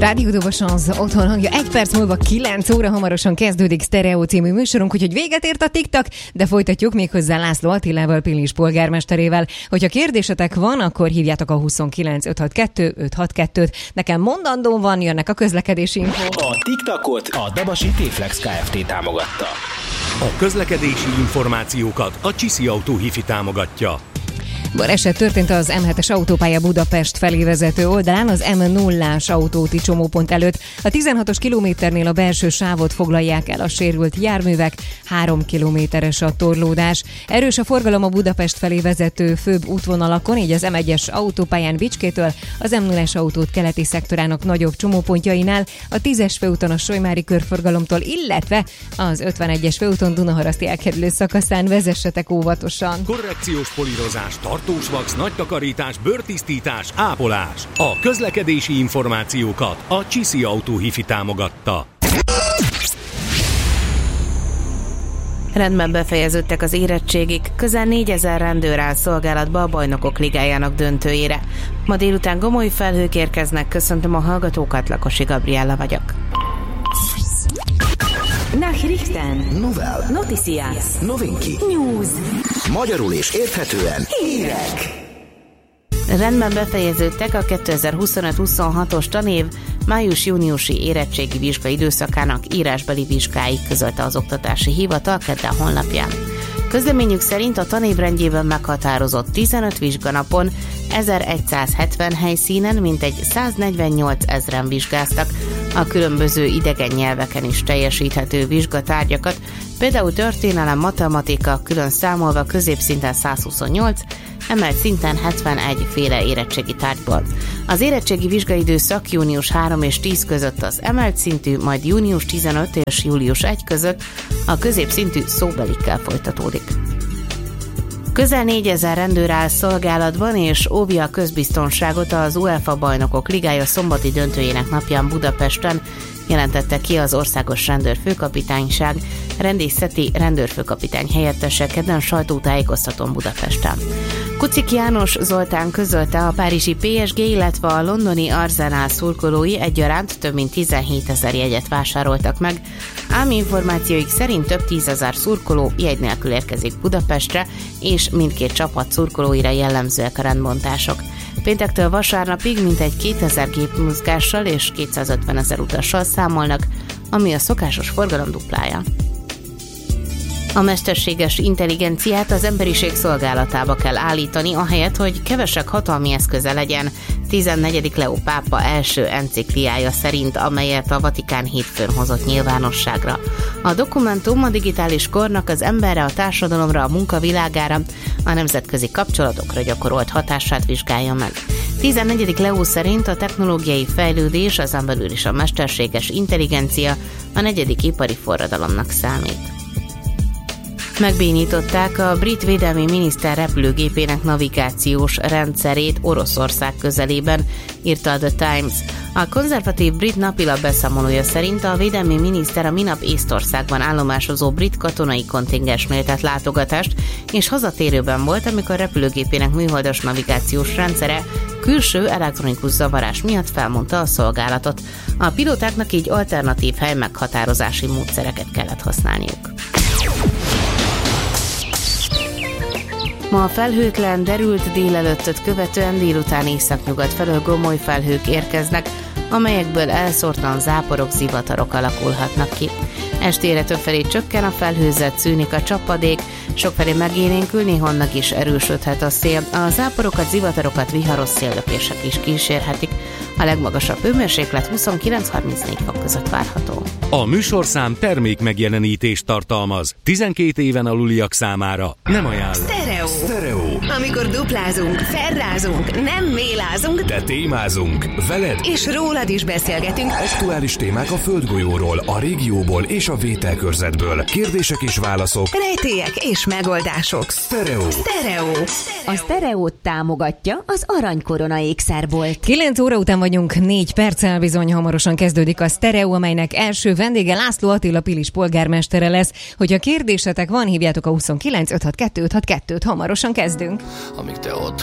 Rádió Dobosonz otthon hangja. 1 perc múlva 9 óra hamarosan kezdődik Stereo című műsorunk, úgyhogy véget ért a TikTok, de folytatjuk méghozzá László Attilával, Pilis polgármesterével. Hogyha kérdésetek van, akkor hívjátok a 29 562 562-t. Nekem mondandóm van, jönnek a közlekedési infók. A TikTokot a Dabasi T-Flex Kft. Támogatta. A közlekedési információkat a Csiszi Autó Hifi támogatja. Baleset történt az M7-es autópálya Budapest felé vezető oldalán, az M0-ás autóúti csomópont előtt. A 16-os kilométernél a belső sávot foglalják el a sérült járművek, 3 kilométeres a torlódás. Erős a forgalom a Budapest felé vezető főbb útvonalakon, így az M1-es autópályán Bicskétől, az M0-es autóút keleti szektorának nagyobb csomópontjainál, a 10-es főúton a Solymári körforgalomtól, illetve az 51-es főúton Dunaharaszti elkerülő szakaszán vezessetek óvatosan. Korrekciós polírozás, tartós vax, nagy takarítás, bőrtisztítás, ápolás. A közlekedési információkat a Csiszi Autó Hifi támogatta. Rendben befejeződtek az érettségik, közel 4000 rendőr áll szolgálatba a Bajnokok Ligájának döntőjére. Ma délután gomoly felhők érkeznek, köszöntöm a hallgatókat, Lakosi Gabriella vagyok. Nachrichten. Novel. Noticias. Novinki. News. Magyarul és érthetően. Hírek. Rendben befejeződtek a 2025-26-os tanév május-júniusi érettségi vizsga időszakának írásbeli vizsgái, közölte az Oktatási Hivatal kedden honlapján. Közleményük szerint a tanévrendjében meghatározott 15 vizsganapon 1170 helyszínen mintegy 148 000 vizsgáztak a különböző idegen nyelveken is teljesíthető vizsgatárgyakat, például történelem, matematika, külön számolva középszinten 128, emelt szinten 71 féle érettségi tárgyból. Az érettségi vizsgaidőszak június 3 és 10 között az emelt szintű, majd június 15 és július 1 között a középszintű szóbelikkel folytatódik. Közel 4000 rendőr áll szolgálatban és óvja a közbiztonságot az UEFA Bajnokok Ligája szombati döntőjének napján Budapesten, jelentette ki az Országos Rendőrfőkapitányság rendészeti rendőrfőkapitány helyettese kedden sajtótájékoztatón Budapesten. Kucik János Zoltán közölte, a párizsi PSG, illetve a londoni Arsenal szurkolói egyaránt több mint 17 000 jegyet vásároltak meg, ám információik szerint több 10 000 szurkoló jegy nélkül érkezik Budapestre, és mindkét csapat szurkolóira jellemzőek a rendbontások. Péntektől vasárnapig mintegy 2000 gépmozgással és 250 000 utassal számolnak, ami a szokásos forgalom duplája. A mesterséges intelligenciát az emberiség szolgálatába kell állítani, ahelyett, hogy kevesebb hatalmi eszköze legyen, 14. Leó pápa első encikliája szerint, amelyet a Vatikán hétfőn hozott nyilvánosságra. A dokumentum a digitális kornak az emberre, a társadalomra, a munkavilágára, a nemzetközi kapcsolatokra gyakorolt hatását vizsgálja meg. 14. Leó szerint a technológiai fejlődés, azon belül is a mesterséges intelligencia a 4. ipari forradalomnak számít. Megbénították a brit védelmi miniszter repülőgépének navigációs rendszerét Oroszország közelében, írta a The Times. A konzervatív brit napilap beszámolója szerint a védelmi miniszter a minap Észtországban állomásozó brit katonai kontingensnél tett látogatást, és hazatérőben volt, amikor a repülőgépének műholdas navigációs rendszere külső elektronikus zavarás miatt felmondta a szolgálatot. A pilótáknak így alternatív helymeghatározási módszereket kellett használniuk. Ma a felhőtlen, derült délelőttöt követően délután északnyugat felől gomoly felhők érkeznek, amelyekből elszórtan záporok, zivatarok alakulhatnak ki. Estére többfelé csökken a felhőzet, szűnik a csapadék, sokfelé megélénkül, néhonnan is erősödhet a szél. A záporokat, zivatarokat viharos széllökések is kísérhetik. A legmagasabb hőmérséklet 29-34 fok között várható. A műsorszám termék megjelenítést tartalmaz. 12 éven aluliak számára nem ajánlott. Stereo. Amikor duplázunk, ferrázunk, nem mélázunk, de témázunk veled, és rólad is beszélgetünk. Aktuális témák a földgolyóról, a régióból és a vételkörzetből. Kérdések és válaszok, rejtélyek és megoldások. Stereo. A Stereót támogatja az Aranykorona ékszerbolt. 9 óra után vagyunk, 4 perccel bizony hamarosan kezdődik a Stereo, amelynek első vendége László Attila, Pilis polgármestere lesz. Hogyha kérdésetek van, hívjátok a 29 562 562-t, hamarosan kezdünk. Amíg te ott